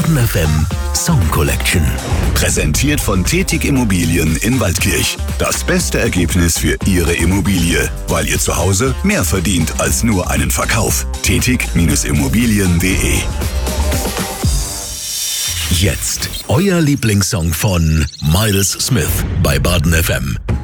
Baden FM Song Collection. Präsentiert von Tetig Immobilien in Waldkirch. Das beste Ergebnis für Ihre Immobilie, weil ihr zu Hause mehr verdient als nur einen Verkauf. tetig-immobilien.de. Jetzt euer Lieblingssong von Miles Smith bei Baden FM.